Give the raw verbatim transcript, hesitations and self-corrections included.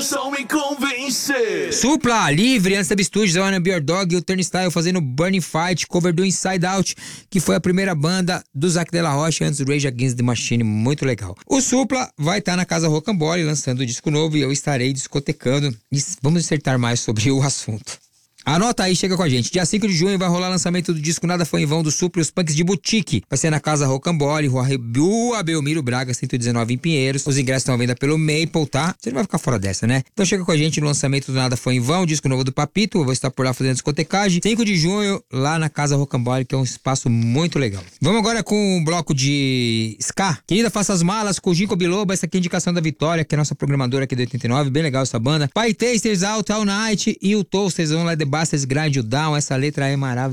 só me convence. Supla, Livre, Anstab Studios, I Wanna Be Your Dog e o Turnstile fazendo Burning Fight, cover do Inside Out, que foi a primeira banda do Zac de la Rocha antes do Rage Against the Machine, muito legal. O Supla vai estar na Casa Rocambole lançando o disco novo e eu estarei discotecando e vamos dissertar mais sobre o assunto. Anota aí, chega com a gente. Dia cinco de junho vai rolar o lançamento do disco Nada Foi em Vão do Supla e os Punks de Boutique. Vai ser na Casa Rocambole, Rua Rua Belmiro Braga, cento e dezenove em Pinheiros. Os ingressos estão à venda pelo Maple, tá? Você não vai ficar fora dessa, né? Então chega com a gente no lançamento do Nada Foi em Vão, disco novo do Papito. Eu vou estar por lá fazendo discotecagem. cinco de junho, lá na Casa Rocambole, que é um espaço muito legal. Vamos agora com um bloco de ska. Querida, faça as malas com o Ginkgo Biloba. Essa aqui é a indicação da Vitória, que é a nossa programadora aqui do oitenta e nove. Bem legal essa banda. Pai Tasters, Out All Night e o Toasters, vão lá de Bastards Grind You Down. Essa letra é maravilhosa.